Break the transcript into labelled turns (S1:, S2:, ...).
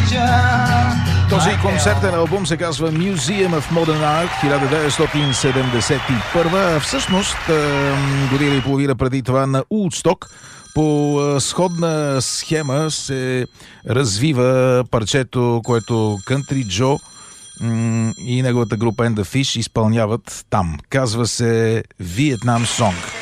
S1: Този концертен албум се казва Museum of Modern Art 1971. Всъщност, година и половина преди това на Woodstock по сходна схема се развива парчето, което Country Joe и неговата група And the Fish изпълняват там. Казва се Vietnam Song.